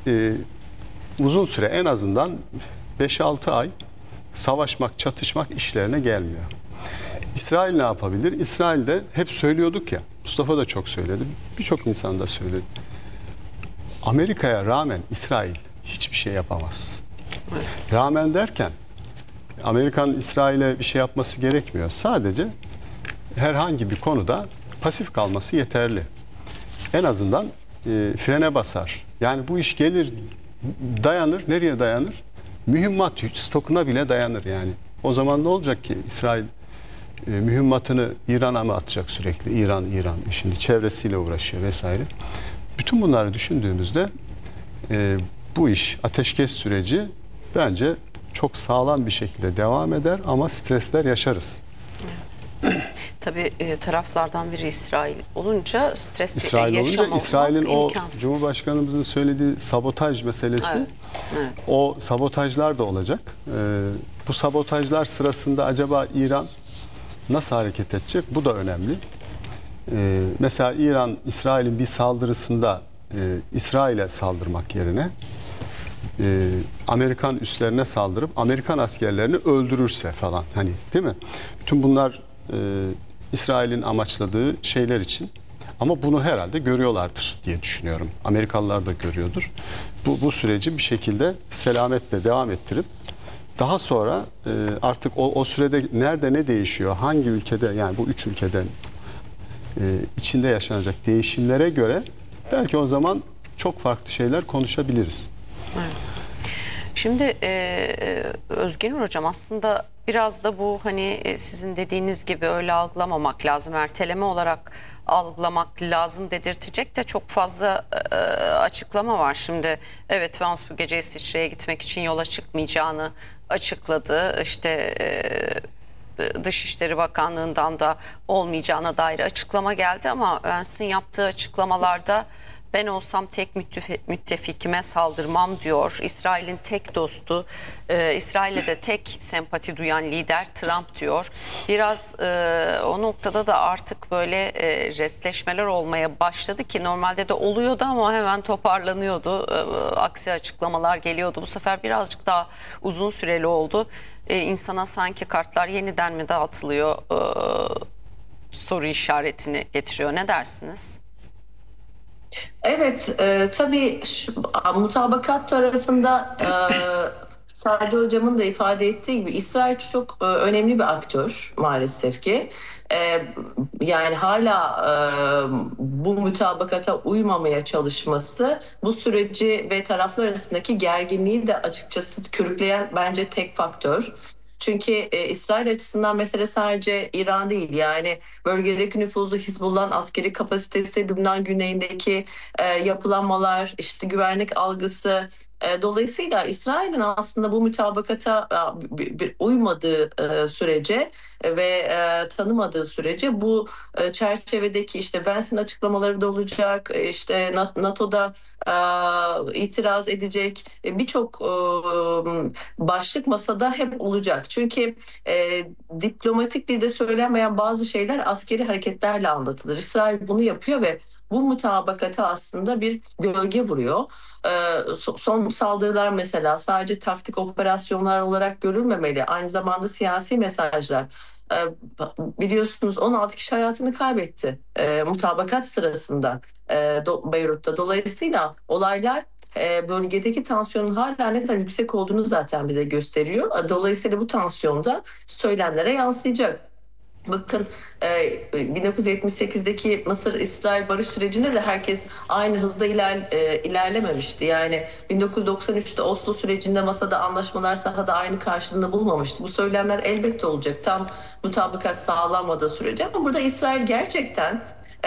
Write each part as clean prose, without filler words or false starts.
e, uzun süre, en azından 5-6 ay savaşmak, çatışmak işlerine gelmiyor. İsrail ne yapabilir? İsrail'de hep söylüyorduk ya, Mustafa da çok söyledi, birçok insan da söyledi. Amerika'ya rağmen İsrail hiçbir şey yapamaz. Evet. Rağmen derken Amerika'nın İsrail'e bir şey yapması gerekmiyor. Sadece herhangi bir konuda pasif kalması yeterli. En azından frene basar. Yani bu iş gelir, dayanır. Nereye dayanır? Mühimmat stokuna bile dayanır yani. O zaman ne olacak ki? İsrail mühimmatını İran'a mı atacak sürekli? İran. Şimdi çevresiyle uğraşıyor vesaire. Bütün bunları düşündüğümüzde bu iş, ateşkes süreci bence çok sağlam bir şekilde devam eder ama stresler yaşarız. Tabii taraflardan biri İsrail olunca stres İsrail olunca İsrail'in o Cumhurbaşkanımızın söylediği sabotaj meselesi, evet. Evet. o sabotajlar da olacak. Bu sabotajlar sırasında acaba İran nasıl hareket edecek? Bu da önemli. Mesela İran, İsrail'in bir saldırısında İsrail'e saldırmak yerine Amerikan üslerine saldırıp Amerikan askerlerini öldürürse falan, hani, değil mi? Bütün bunlar İsrail'in amaçladığı şeyler için, ama bunu herhalde görüyorlardır diye düşünüyorum. Amerikalılar da görüyordur. Bu süreci bir şekilde selametle devam ettirip daha sonra artık o sürede nerede ne değişiyor, hangi ülkede, yani bu 3 ülkeden içinde yaşanacak değişimlere göre belki o zaman çok farklı şeyler konuşabiliriz. Evet. Şimdi Özgenur Hocam, aslında biraz da bu, hani sizin dediğiniz gibi öyle algılamamak lazım. Erteleme olarak algılamak lazım dedirtecek de çok fazla açıklama var. Şimdi evet, Vance bu gece İsviçre'ye gitmek için yola çıkmayacağını açıkladı. İşte Dışişleri Bakanlığı'ndan da olmayacağına dair açıklama geldi ama Vance'in yaptığı açıklamalarda ben olsam tek müttefikime saldırmam diyor. İsrail'in tek dostu, İsrail'e de tek sempati duyan lider Trump diyor. Biraz o noktada da artık böyle restleşmeler olmaya başladı ki normalde de oluyordu ama hemen toparlanıyordu. Aksi açıklamalar geliyordu. Bu sefer birazcık daha uzun süreli oldu. İnsana sanki kartlar yeniden mi dağıtılıyor soru işaretini getiriyor. Ne dersiniz? Evet, tabii mutabakat tarafında Sadi Hocam'ın da ifade ettiği gibi İsrail çok önemli bir aktör maalesef ki. Yani hala bu mutabakata uymamaya çalışması bu süreci ve taraflar arasındaki gerginliği de açıkçası körükleyen bence tek faktör. Çünkü İsrail açısından mesele sadece İran değil, yani bölgedeki nüfuzu, Hizbullah'ın askeri kapasitesi, Lübnan güneyindeki yapılanmalar, işte güvenlik algısı. Dolayısıyla İsrail'in aslında bu mutabakata uymadığı sürece ve tanımadığı sürece bu çerçevedeki işte Vance'in açıklamaları da olacak, işte NATO'da itiraz edecek birçok başlık masada hep olacak. Çünkü diplomatik dilde söylenmeyen bazı şeyler askeri hareketlerle anlatılır. İsrail bunu yapıyor ve bu mutabakata aslında bir gölge vuruyor. Son saldırılar mesela sadece taktik operasyonlar olarak görülmemeli. Aynı zamanda siyasi mesajlar. Biliyorsunuz 16 kişi hayatını kaybetti mutabakat sırasında Beyrut'ta. Dolayısıyla olaylar bölgedeki tansiyonun hala ne kadar yüksek olduğunu zaten bize gösteriyor. Dolayısıyla bu tansiyon da söylemlere yansıyacak. Bakın 1978'deki Mısır-İsrail barış sürecinde de herkes aynı hızda ilerlememişti. Yani 1993'te Oslo sürecinde masada anlaşmalar sahada aynı karşılığını bulmamıştı. Bu söylemler elbette olacak tam mutabakat sağlanmadığı sürece, ama burada İsrail gerçekten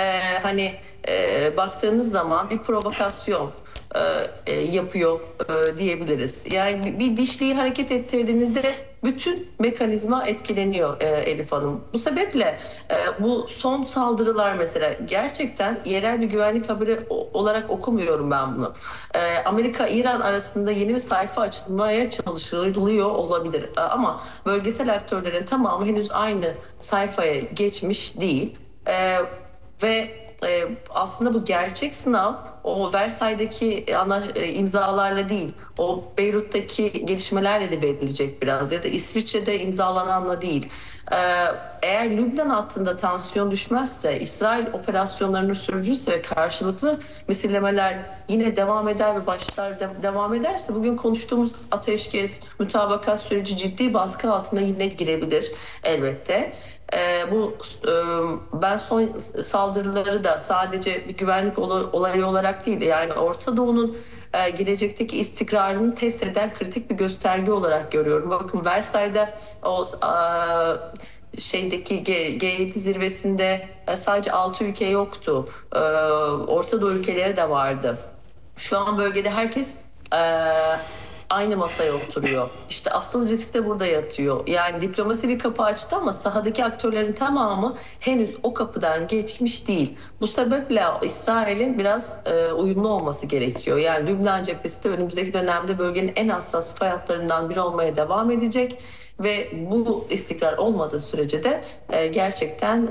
baktığınız zaman bir provokasyon yapıyor diyebiliriz. Yani bir dişliyi hareket ettirdiğinizde bütün mekanizma etkileniyor Elif Hanım. Bu sebeple bu son saldırılar mesela gerçekten yerel bir güvenlik haberi olarak okumuyorum ben bunu. Amerika-İran arasında yeni bir sayfa açılmaya çalışılıyor olabilir. Ama bölgesel aktörlerin tamamı henüz aynı sayfaya geçmiş değil. Ve aslında bu gerçek sınav o Versay'daki imzalarla değil, o Beyrut'taki gelişmelerle de verilecek biraz, ya da İsviçre'de imzalananla değil. Eğer Lübnan hattında tansiyon düşmezse, İsrail operasyonlarını sürdürürse ve karşılıklı misillemeler yine devam eder ve devam ederse, bugün konuştuğumuz ateşkes, mütabakat süreci ciddi baskı altına yine girebilir elbette. Ben son saldırıları da sadece bir güvenlik olayı olarak değil, yani Orta Doğu'nun gelecekteki istikrarını test eden kritik bir gösterge olarak görüyorum. Bakın Versay'da o G7 zirvesinde sadece 6 ülke yoktu. Orta Doğu ülkeleri de vardı. Şu an bölgede herkes aynı masaya oturuyor. İşte asıl risk de burada yatıyor. Yani diplomasi bir kapı açtı ama sahadaki aktörlerin tamamı henüz o kapıdan geçmiş değil. Bu sebeple İsrail'in biraz uyumlu olması gerekiyor. Yani Lübnan cephesi de önümüzdeki dönemde bölgenin en hassas fay hatlarından biri olmaya devam edecek. Ve bu istikrar olmadığı sürece de gerçekten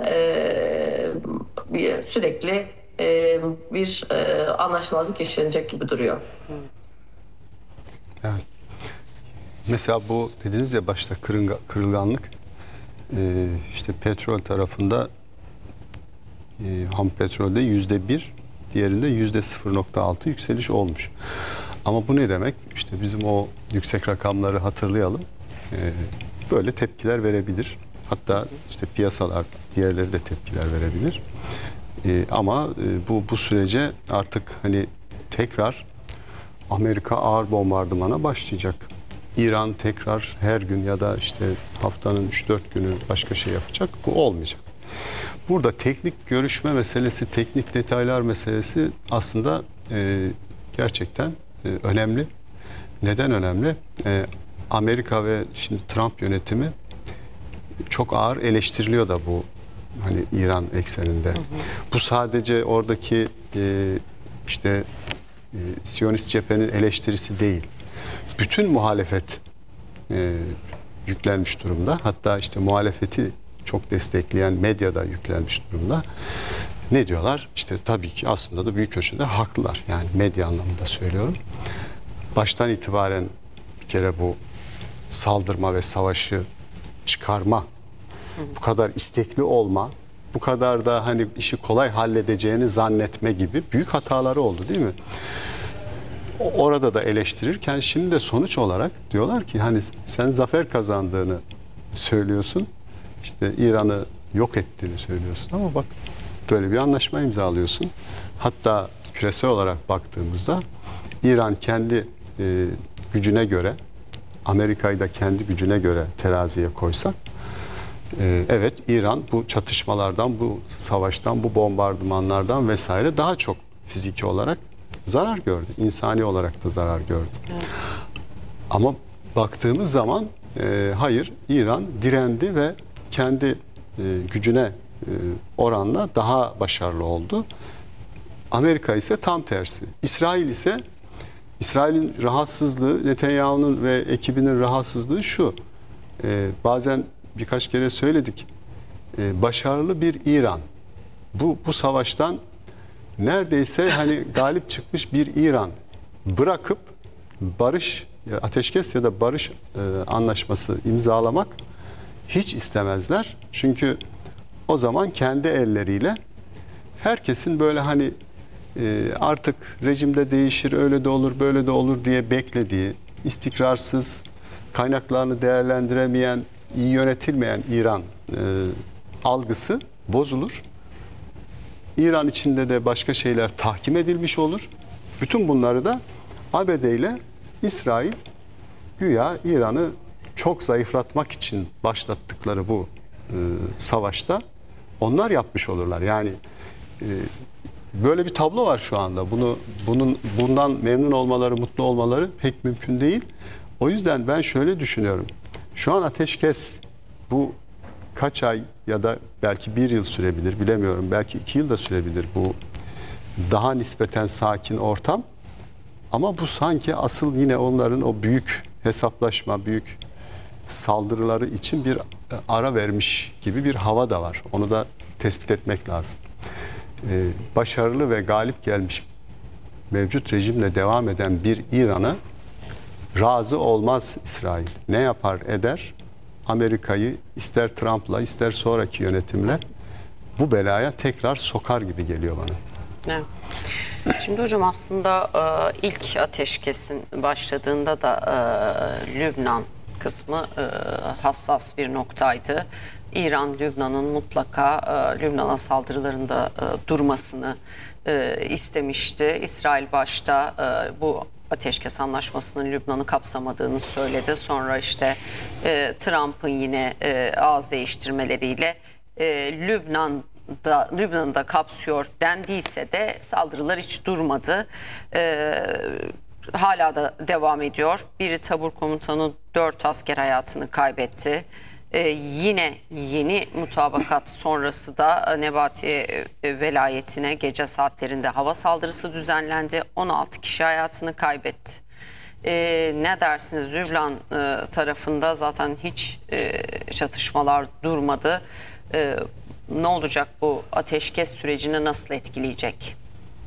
sürekli bir anlaşmazlık yaşanacak gibi duruyor. Evet. Mesela bu dediniz ya başta kırılganlık, işte petrol tarafında ham petrolde %1, diğerinde %0.6 yükseliş olmuş. Ama bu ne demek? İşte bizim o yüksek rakamları hatırlayalım. Böyle tepkiler verebilir. Hatta işte piyasalar, diğerleri de tepkiler verebilir. Ama bu sürece artık hani tekrar Amerika ağır bombardımana başlayacak. İran tekrar her gün ya da işte haftanın 3-4 günü başka şey yapacak. Bu olmayacak. Burada teknik görüşme meselesi, teknik detaylar meselesi aslında gerçekten önemli. Neden önemli? Amerika ve şimdi Trump yönetimi çok ağır eleştiriliyor da bu hani İran ekseninde. Bu sadece oradaki Siyonist cephenin eleştirisi değil. Bütün muhalefet yüklenmiş durumda. Hatta işte muhalefeti çok destekleyen medya da yüklenmiş durumda. Ne diyorlar? İşte tabii ki aslında da büyük ölçüde haklılar. Yani medya anlamında söylüyorum. Baştan itibaren bir kere bu saldırma ve savaşı çıkarma, bu kadar istekli olma, bu kadar da hani işi kolay halledeceğini zannetme gibi büyük hataları oldu değil mi? Orada da eleştirirken şimdi de sonuç olarak diyorlar ki hani sen zafer kazandığını söylüyorsun, işte İran'ı yok ettiğini söylüyorsun ama bak böyle bir anlaşma imzalıyorsun. Hatta küresel olarak baktığımızda İran kendi gücüne göre, Amerika'yı da kendi gücüne göre teraziye koysak, evet İran bu çatışmalardan, bu savaştan, bu bombardımanlardan vesaire daha çok fiziki olarak zarar gördü. İnsani olarak da zarar gördü. Evet. Ama baktığımız zaman hayır, İran direndi ve kendi gücüne oranla daha başarılı oldu. Amerika ise tam tersi. İsrail'in rahatsızlığı, Netanyahu'nun ve ekibinin rahatsızlığı şu. Bazen birkaç kere söyledik. Başarılı bir İran. Bu savaştan neredeyse hani galip çıkmış bir İran bırakıp barış, ateşkes ya da barış anlaşması imzalamak hiç istemezler. Çünkü o zaman kendi elleriyle herkesin böyle hani artık rejimde değişir, öyle de olur, böyle de olur diye beklediği, istikrarsız, kaynaklarını değerlendiremeyen, iyi yönetilmeyen İran algısı bozulur. İran içinde de başka şeyler tahkim edilmiş olur. Bütün bunları da ABD ile İsrail güya İran'ı çok zayıflatmak için başlattıkları bu savaşta onlar yapmış olurlar. Yani böyle bir tablo var şu anda. Bundan memnun olmaları, mutlu olmaları pek mümkün değil. O yüzden ben şöyle düşünüyorum. Şu an ateşkes bu kaç ay ya da belki bir yıl sürebilir, bilemiyorum. Belki 2 yıl da sürebilir bu daha nispeten sakin ortam. Ama bu sanki asıl yine onların o büyük hesaplaşma, büyük saldırıları için bir ara vermiş gibi bir hava da var. Onu da tespit etmek lazım. başarılı ve galip gelmiş mevcut rejimle devam eden bir İran'a razı olmaz İsrail. Ne yapar eder? Amerika'yı ister Trump'la ister sonraki yönetimle bu belaya tekrar sokar gibi geliyor bana. Evet. Şimdi hocam aslında ilk ateşkesin başladığında da Lübnan kısmı hassas bir noktaydı. İran, Lübnan'ın mutlaka Lübnan'a saldırılarında durmasını istemişti. İsrail başta bu ateşkes anlaşmasının Lübnan'ı kapsamadığını söyledi. Sonra işte Trump'ın yine ağız değiştirmeleriyle Lübnan'da kapsıyor dendiyse de saldırılar hiç durmadı. Hala da devam ediyor. Biri tabur komutanı 4 asker hayatını kaybetti. Yine yeni mutabakat sonrası da Nebati velayetine gece saatlerinde hava saldırısı düzenlendi. 16 kişi hayatını kaybetti. Ne dersiniz? Lübnan tarafında zaten hiç çatışmalar durmadı. Ne olacak, bu ateşkes sürecini nasıl etkileyecek?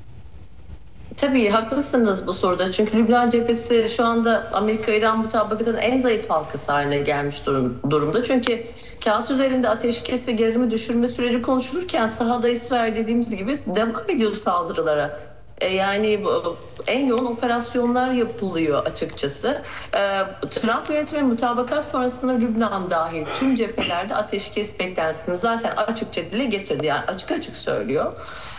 Tabii haklısınız bu soruda. Çünkü Lübnan cephesi şu anda Amerika-İran mutabakatının en zayıf halkası haline gelmiş durumda. Çünkü kağıt üzerinde ateşkes ve gerilimi düşürme süreci konuşulurken sahada İsrail dediğimiz gibi devam ediyor saldırılara. Yani en yoğun operasyonlar yapılıyor açıkçası. Trump yönetimi mutabakat sonrasında Lübnan dahil tüm cephelerde ateşkes beklentisini zaten açıkça dile getirdi. Yani açık açık söylüyor.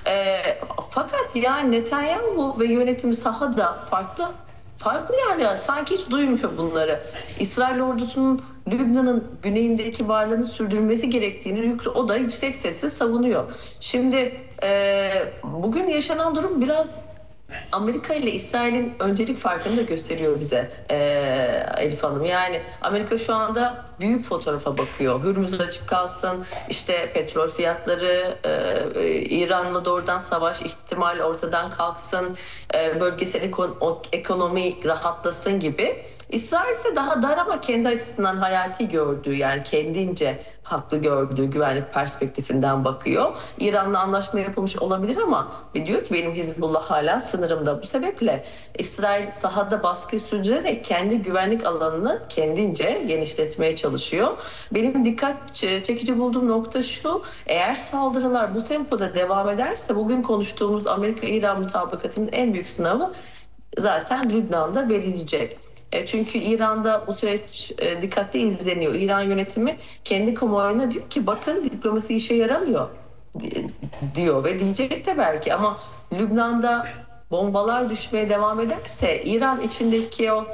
Fakat yani Netanyahu ve yönetimi sahada farklı yerler sanki hiç duymuyor bunları. İsrail ordusunun Lübnan'ın güneyindeki varlığını sürdürmesi gerektiğini o da yüksek sesle savunuyor. Şimdi bugün yaşanan durum biraz Amerika ile İsrail'in öncelik farkını da gösteriyor bize Elif Hanım. Yani Amerika şu anda büyük fotoğrafa bakıyor. Hürmüz açık kalsın, işte petrol fiyatları, İran'la doğrudan savaş ihtimali ortadan kalksın, bölgesel ekonomi rahatlasın gibi. İsrail ise daha dar ama kendi açısından hayati gördüğü, yani kendince haklı gördüğü güvenlik perspektifinden bakıyor. İran'la anlaşma yapılmış olabilir ama diyor ki benim Hizbullah hala sınırımda. Bu sebeple İsrail sahada baskı sürdürerek kendi güvenlik alanını kendince genişletmeye çalışıyor. Benim dikkat çekici bulduğum nokta şu: eğer saldırılar bu tempoda devam ederse bugün konuştuğumuz Amerika-İran mutabakatının en büyük sınavı zaten Lübnan'da verilecek. Çünkü İran'da bu süreç dikkatli izleniyor. İran yönetimi kendi kamuoyuna diyor ki bakın diplomasi işe yaramıyor diyor ve diyecek de belki, ama Lübnan'da bombalar düşmeye devam ederse İran içindeki o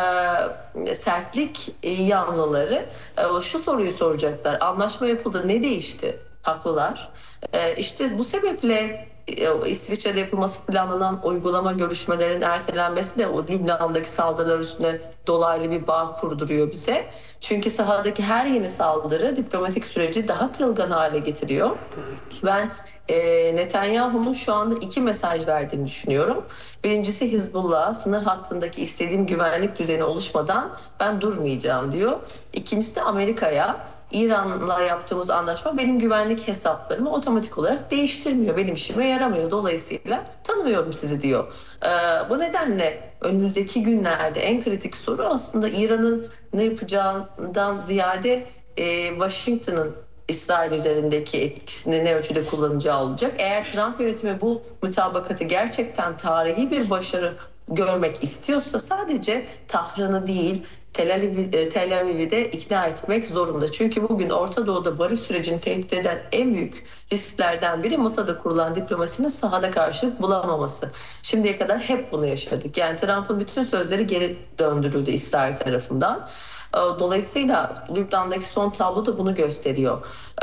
sertlik yanlıları şu soruyu soracaklar: anlaşma yapıldı, ne değişti? Haklılar. İşte bu sebeple İsviçre'de yapılması planlanan uygulama görüşmelerinin ertelenmesi de o Lübnan'daki saldırılar üstüne dolaylı bir bağ kurduruyor bize. Çünkü sahadaki her yeni saldırı diplomatik süreci daha kırılgan hale getiriyor. Ben Netanyahu'nun şu anda 2 mesaj verdiğini düşünüyorum. Birincisi, Hizbullah'a sınır hattındaki istediğim güvenlik düzeni oluşmadan ben durmayacağım diyor. İkincisi de Amerika'ya, İran'la yaptığımız anlaşma benim güvenlik hesaplarımı otomatik olarak değiştirmiyor. Benim işime yaramıyor. Dolayısıyla tanımıyorum sizi diyor. Bu nedenle önümüzdeki günlerde en kritik soru aslında İran'ın ne yapacağından ziyade Washington'ın İsrail üzerindeki etkisini ne ölçüde kullanacağı olacak. Eğer Trump yönetimi bu mutabakatı gerçekten tarihi bir başarı görmek istiyorsa sadece Tahran'ı değil, Tel Aviv'i de ikna etmek zorunda. Çünkü bugün Orta Doğu'da barış sürecini tehdit eden en büyük risklerden biri masada kurulan diplomasinin sahada karşılık bulamaması. Şimdiye kadar hep bunu yaşadık. Yani Trump'ın bütün sözleri geri döndürüldü İsrail tarafından. Dolayısıyla Lübnan'daki son tablo da bunu gösteriyor.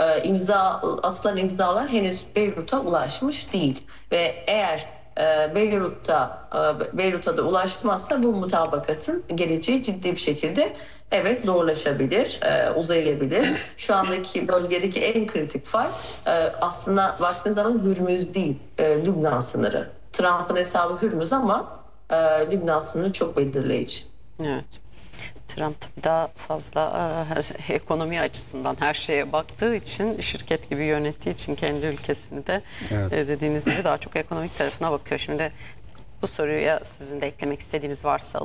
Atılan imzalar henüz Beyrut'a ulaşmış değil ve eğer Beyrut'a da ulaşmazsa bu mutabakatın geleceği ciddi bir şekilde zorlaşabilir, uzayabilir. Şu andaki bölgedeki en kritik fay aslında baktığın zaman Hürmüz değil, Lübnan sınırı. Trump'ın hesabı Hürmüz ama Lübnan sınırı çok belirleyici. Evet. Trump tabii daha fazla ekonomi açısından her şeye baktığı için, şirket gibi yönettiği için kendi ülkesini de Evet. dediğiniz gibi daha çok ekonomik tarafına bakıyor. Şimdi bu soruya sizin de eklemek istediğiniz varsa